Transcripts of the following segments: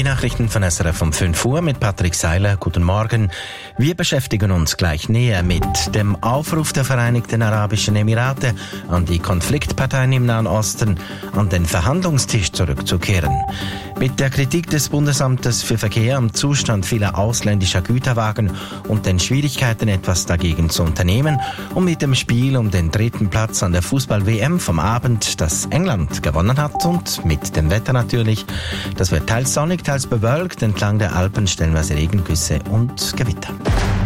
Die Nachrichten von SRF um 5 Uhr mit Patrick Seiler. Guten Morgen. Wir beschäftigen uns gleich näher mit dem Aufruf der Vereinigten Arabischen Emirate an die Konfliktparteien im Nahen Osten, an den Verhandlungstisch zurückzukehren. Mit der Kritik des Bundesamtes für Verkehr am Zustand vieler ausländischer Güterwagen und den Schwierigkeiten, etwas dagegen zu unternehmen, und mit dem Spiel um den 3. Platz an der Fußball-WM vom Abend, das England gewonnen hat, und mit dem Wetter natürlich. Das wird teils sonnig, teils bewölkt, entlang der Alpen stellenweise Regengüsse und Gewitter.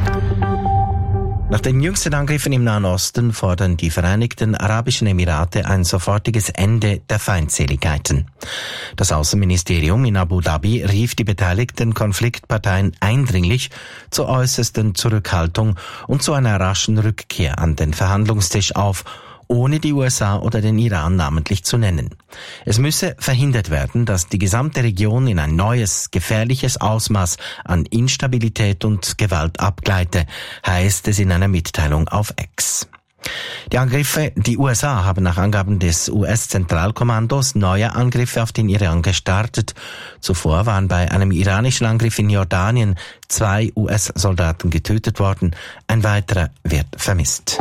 Nach den jüngsten Angriffen im Nahen Osten fordern die Vereinigten Arabischen Emirate ein sofortiges Ende der Feindseligkeiten. Das Außenministerium in Abu Dhabi rief die beteiligten Konfliktparteien eindringlich zur äußersten Zurückhaltung und zu einer raschen Rückkehr an den Verhandlungstisch auf, ohne die USA oder den Iran namentlich zu nennen. Es müsse verhindert werden, dass die gesamte Region in ein neues, gefährliches Ausmaß an Instabilität und Gewalt abgleite, heißt es in einer Mitteilung auf X. Die USA haben nach Angaben des US-Zentralkommandos neue Angriffe auf den Iran gestartet. Zuvor waren bei einem iranischen Angriff in Jordanien 2 US-Soldaten getötet worden. Ein weiterer wird vermisst.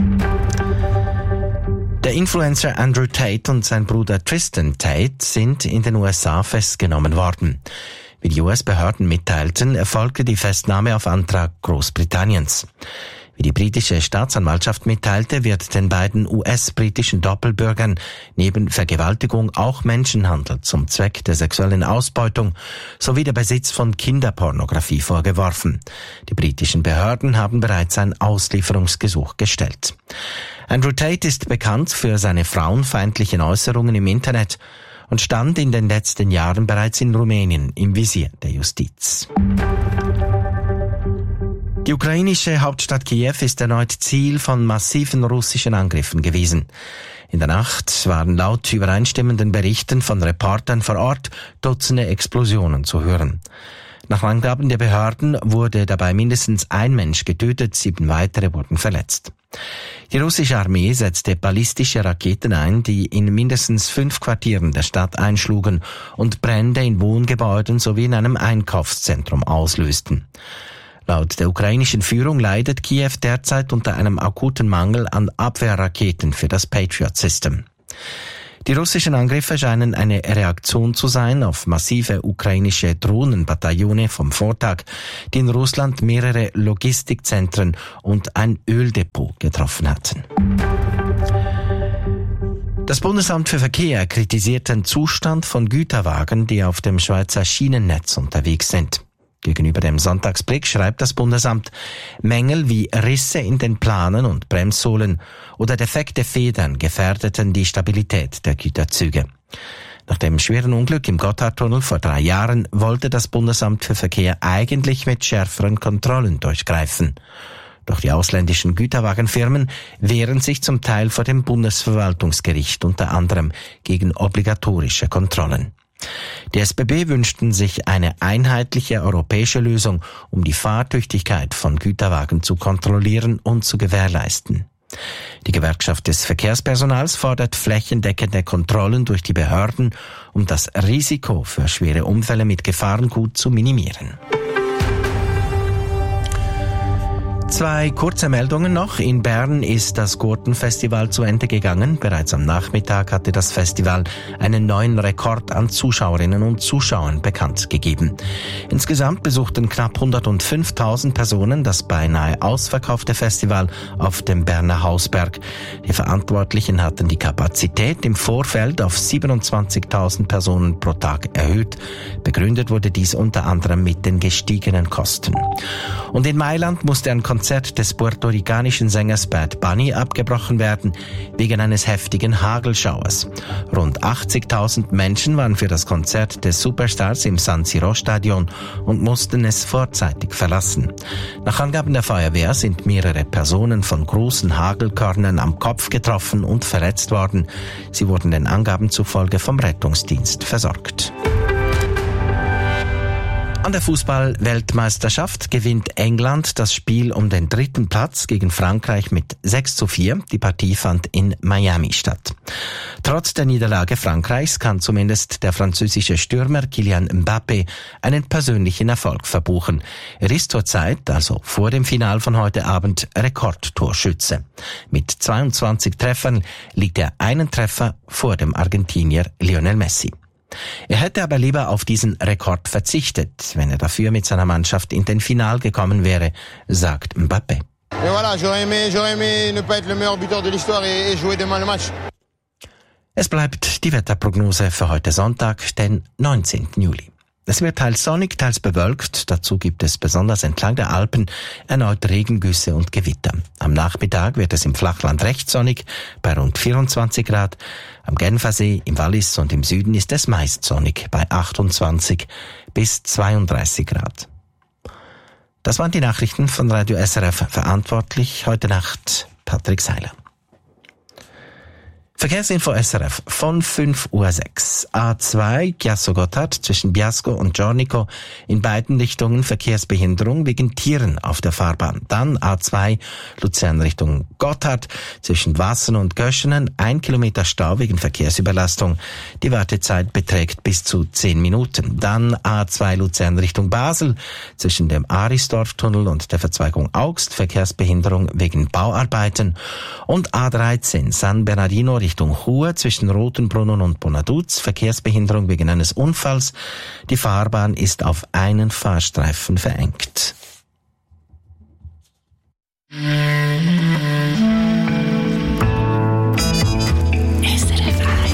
Der Influencer Andrew Tate und sein Bruder Tristan Tate sind in den USA festgenommen worden. Wie die US-Behörden mitteilten, erfolgte die Festnahme auf Antrag Großbritanniens. Wie die britische Staatsanwaltschaft mitteilte, wird den beiden US-britischen Doppelbürgern neben Vergewaltigung auch Menschenhandel zum Zweck der sexuellen Ausbeutung sowie der Besitz von Kinderpornografie vorgeworfen. Die britischen Behörden haben bereits ein Auslieferungsgesuch gestellt. Andrew Tate ist bekannt für seine frauenfeindlichen Äußerungen im Internet und stand in den letzten Jahren bereits in Rumänien im Visier der Justiz. Die ukrainische Hauptstadt Kiew ist erneut Ziel von massiven russischen Angriffen gewesen. In der Nacht waren laut übereinstimmenden Berichten von Reportern vor Ort Dutzende Explosionen zu hören. Nach Angaben der Behörden wurde dabei mindestens ein Mensch getötet, 7 weitere wurden verletzt. Die russische Armee setzte ballistische Raketen ein, die in mindestens 5 Quartieren der Stadt einschlugen und Brände in Wohngebäuden sowie in einem Einkaufszentrum auslösten. Laut der ukrainischen Führung leidet Kiew derzeit unter einem akuten Mangel an Abwehrraketen für das Patriot-System. Die russischen Angriffe scheinen eine Reaktion zu sein auf massive ukrainische Drohnenbataillone vom Vortag, die in Russland mehrere Logistikzentren und ein Öldepot getroffen hatten. Das Bundesamt für Verkehr kritisiert den Zustand von Güterwagen, die auf dem Schweizer Schienennetz unterwegs sind. Gegenüber dem Sonntagsblick schreibt das Bundesamt, Mängel wie Risse in den Planen und Bremssohlen oder defekte Federn gefährdeten die Stabilität der Güterzüge. Nach dem schweren Unglück im Gotthardtunnel vor 3 Jahren wollte das Bundesamt für Verkehr eigentlich mit schärferen Kontrollen durchgreifen. Doch die ausländischen Güterwagenfirmen wehren sich zum Teil vor dem Bundesverwaltungsgericht, unter anderem gegen obligatorische Kontrollen. Die SBB wünschten sich eine einheitliche europäische Lösung, um die Fahrtüchtigkeit von Güterwagen zu kontrollieren und zu gewährleisten. Die Gewerkschaft des Verkehrspersonals fordert flächendeckende Kontrollen durch die Behörden, um das Risiko für schwere Unfälle mit Gefahrengut zu minimieren. 2 kurze Meldungen noch. In Bern ist das Gurtenfestival zu Ende gegangen. Bereits am Nachmittag hatte das Festival einen neuen Rekord an Zuschauerinnen und Zuschauern bekannt gegeben. Insgesamt besuchten knapp 105.000 Personen das beinahe ausverkaufte Festival auf dem Berner Hausberg. Die Verantwortlichen hatten die Kapazität im Vorfeld auf 27.000 Personen pro Tag erhöht. Begründet wurde dies unter anderem mit den gestiegenen Kosten. Und in Mailand musste ein Konzert des puerto-ricanischen Sängers Bad Bunny abgebrochen werden, wegen eines heftigen Hagelschauers. Rund 80.000 Menschen waren für das Konzert des Superstars im San Siro-Stadion und mussten es vorzeitig verlassen. Nach Angaben der Feuerwehr sind mehrere Personen von großen Hagelkörnern am Kopf getroffen und verletzt worden. Sie wurden den Angaben zufolge vom Rettungsdienst versorgt. An der Fußball-Weltmeisterschaft gewinnt England das Spiel um den 3. Platz gegen Frankreich mit 6:4. Die Partie fand in Miami statt. Trotz der Niederlage Frankreichs kann zumindest der französische Stürmer Kylian Mbappé einen persönlichen Erfolg verbuchen. Er ist zurzeit, also vor dem Final von heute Abend, Rekordtorschütze. Mit 22 Treffern liegt er einen Treffer vor dem Argentinier Lionel Messi. Er hätte aber lieber auf diesen Rekord verzichtet, wenn er dafür mit seiner Mannschaft in den Final gekommen wäre, sagt Mbappé. Es bleibt die Wetterprognose für heute Sonntag, den 19. Juli. Es wird teils sonnig, teils bewölkt. Dazu gibt es besonders entlang der Alpen erneut Regengüsse und Gewitter. Am Nachmittag wird es im Flachland recht sonnig, bei rund 24 Grad. Am Genfersee, im Wallis und im Süden ist es meist sonnig, bei 28 bis 32 Grad. Das waren die Nachrichten von Radio SRF. Verantwortlich heute Nacht Patrick Seiler. Verkehrsinfo SRF von 5:06 Uhr. A2 Chiasso-Gotthard zwischen Biasco und Giornico in beiden Richtungen Verkehrsbehinderung wegen Tieren auf der Fahrbahn. Dann A2 Luzern Richtung Gotthard zwischen Wassen und Göschenen 1 Kilometer Stau wegen Verkehrsüberlastung. Die Wartezeit beträgt bis zu 10 Minuten. Dann A2 Luzern Richtung Basel zwischen dem Arisdorf-Tunnel und der Verzweigung Augst Verkehrsbehinderung wegen Bauarbeiten. Und A13 San Bernardino Richtung Chur zwischen Rotenbrunnen und Bonaduz, Verkehrsbehinderung wegen eines Unfalls. Die Fahrbahn ist auf einen Fahrstreifen verengt.